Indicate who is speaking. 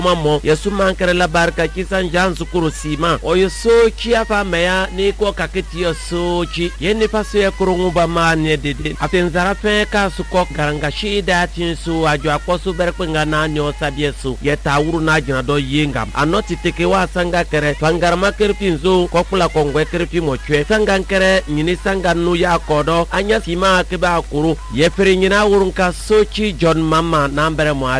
Speaker 1: mamo yesu mankere la barka kisan jan sukuru sima o yeso chia fa meya ni ko kaketi yeso chi yeni paso ye kurungu ba ma ne dede atenzara fe ka su ko garanga shida tin su ajo akosu berko ngana nyo sabiesu ye tawuru na jina do yengam anoti teke wa sanga kere fangarma kerpinzo kokula kongwe kerpi mochwe sanga kere nyini sanga nu ya kodo anya sima ke ba kuru ye feri nyina wurun ka sochi John mama nambere mo